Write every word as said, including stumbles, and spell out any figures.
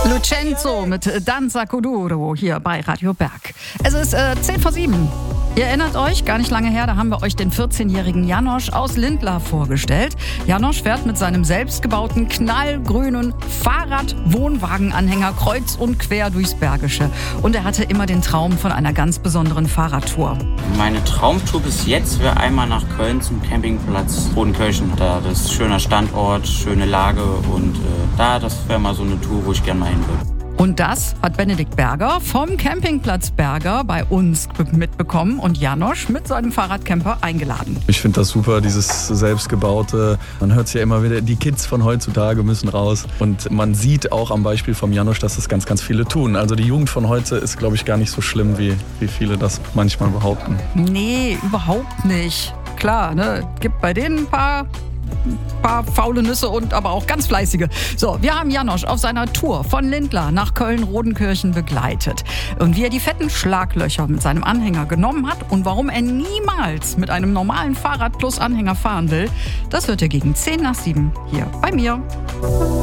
Lucenzo mit Danza Kuduro hier bei Radio Berg. Es ist äh, zehn vor sieben. Ihr erinnert euch, gar nicht lange her, da haben wir euch den vierzehnjährigen Janosch aus Lindlar vorgestellt. Janosch fährt mit seinem selbstgebauten, knallgrünen Fahrrad-Wohnwagenanhänger kreuz und quer durchs Bergische. Und er hatte immer den Traum von einer ganz besonderen Fahrradtour. Meine Traumtour bis jetzt wäre einmal nach Köln zum Campingplatz Rodenkirchen. Da das ist ein schöner Standort, schöne Lage und äh, da, das wäre mal so eine Tour, wo ich gerne mal hin will. Und das hat Benedikt Berger vom Campingplatz Berger bei uns mitbekommen und Janosch mit seinem Fahrradcamper eingeladen. Ich finde das super, dieses selbstgebaute. Man hört es ja immer wieder, die Kids von heutzutage müssen raus. Und man sieht auch am Beispiel vom Janosch, dass das ganz, ganz viele tun. Also die Jugend von heute ist, glaube ich, gar nicht so schlimm, wie, wie viele das manchmal behaupten. Nee, überhaupt nicht. Klar, ne? Gibt bei denen ein paar... Ein paar faule Nüsse und aber auch ganz fleißige. So, wir haben Janosch auf seiner Tour von Lindlar nach Köln-Rodenkirchen begleitet. Und wie er die fetten Schlaglöcher mit seinem Anhänger genommen hat und warum er niemals mit einem normalen Fahrrad plus Anhänger fahren will, das hört ihr gegen zehn nach sieben hier bei mir.